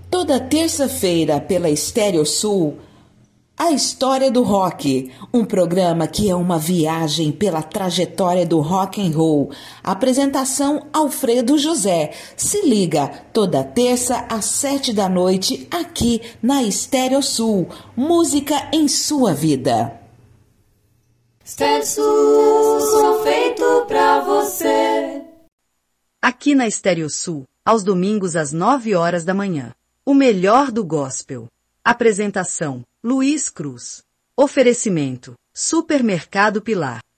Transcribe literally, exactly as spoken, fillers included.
Toda terça-feira pela Estéreo Sul, A História do Rock, um programa que é uma viagem pela trajetória do rock and roll. Apresentação Alfredo José. Se liga, toda terça às sete da noite, aqui na Estéreo Sul. Música em sua vida. Estéreo Sul, só feito pra você. Aqui na Estéreo Sul, aos domingos às nove horas da manhã. O melhor do gospel. Apresentação: Luiz Cruz. Oferecimento: Supermercado Pilar.